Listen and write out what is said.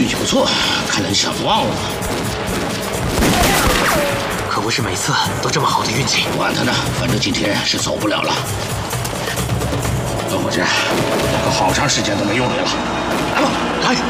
运气不错，看来你想忘了。 可不是每次都这么好的运气。 管他呢，反正今天是走不了了。老伙计，可好长时间都没用你了，来吧，来。